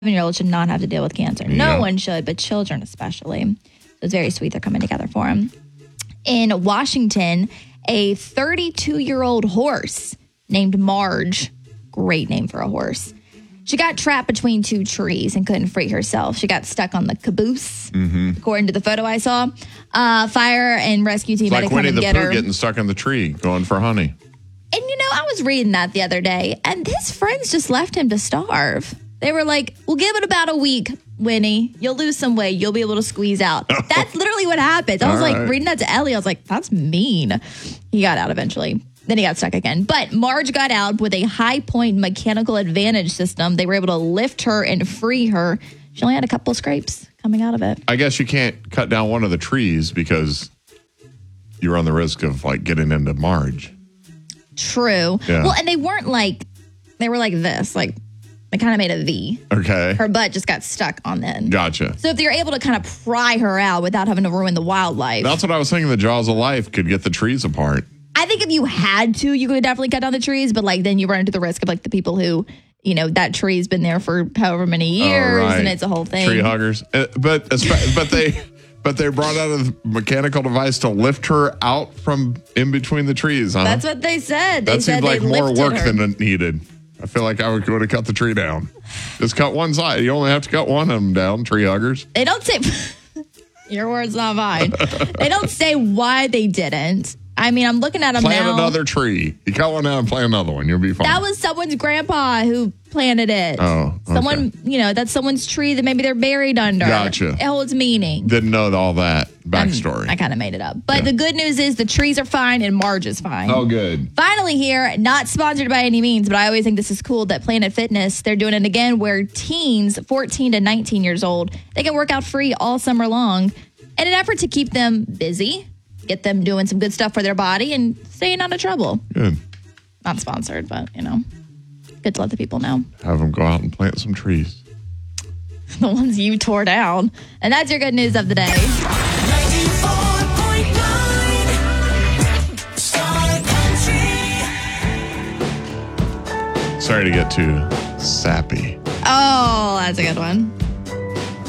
7-year-old should not have to deal with cancer. No one should, but children especially. So it's very sweet they're coming together for him. In Washington, a 32-year-old horse named Marge, great name for a horse, she got trapped between two trees and couldn't free herself. She got stuck on the caboose, according to the photo I saw. Fire and rescue team had to come and get her. Like Winnie the Pooh getting stuck in the tree, going for honey. And, I was reading that the other day, and his friends just left him to starve. They were like, we'll give it about a week, Winnie. You'll lose some weight. You'll be able to squeeze out. That's literally what happens. I was reading that to Ellie. I was like, that's mean. He got out eventually. Then he got stuck again. But Marge got out with a high-point mechanical advantage system. They were able to lift her and free her. She only had a couple scrapes coming out of it. I guess you can't cut down one of the trees because you run the risk of, getting into Marge. True. Yeah. Well, and they weren't they were like this. They kind of made a V. Okay. Her butt just got stuck on the end. Gotcha. So if you're able to kind of pry her out without having to ruin the wildlife. That's what I was thinking. The jaws of life could get the trees apart. I think if you had to, you could definitely cut down the trees. But then you run into the risk of the people who, that tree's been there for however many years and it's a whole thing. Tree huggers. But they brought out a mechanical device to lift her out from in between the trees, huh? That's what they said. That seemed like more work than it needed. I feel like I would have cut the tree down. Just cut one side. You only have to cut one of them down, tree huggers. They don't say, your word's not mine. They don't say why they didn't. I mean, I'm looking at them now. Plant another tree. You cut one down and plant another one. You'll be fine. That was someone's grandpa who planted it. Oh, okay. Someone, that's someone's tree that maybe they're buried under. Gotcha. It holds meaning. Didn't know all that backstory. I kind of made it up. But the good news is the trees are fine and Marge is fine. Oh, good. Finally here, not sponsored by any means, but I always think this is cool that Planet Fitness, they're doing it again where teens 14 to 19 years old, they can work out free all summer long in an effort to keep them busy, get them doing some good stuff for their body and staying out of trouble. Good. Not sponsored, but, good to let the people know. Have them go out and plant some trees. The ones you tore down. And that's your good news of the day. 94.9 Star Country. Sorry to get too sappy. Oh, that's a good one.